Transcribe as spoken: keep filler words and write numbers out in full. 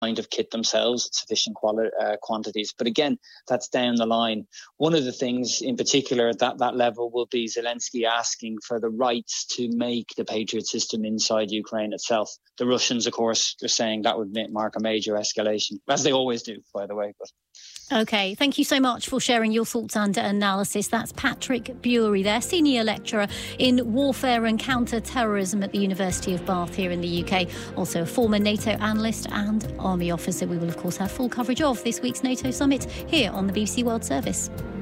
kind of kit themselves in sufficient quali- uh, quantities. But again, that's down the line. One of the things in particular at that, that level will be Zelensky asking for the rights to make the Patriot system inside Ukraine itself. The Russians, of course, are saying that would mark a major escalation, as they always do, by the way. But OK, thank you so much for sharing your thoughts and analysis. That's Patrick Bury there, Senior Lecturer in Warfare and Counter-Terrorism at the University of Bath here in the U K. Also a former NATO analyst and Army officer. We will, of course, have full coverage of this week's NATO summit here on the B B C World Service.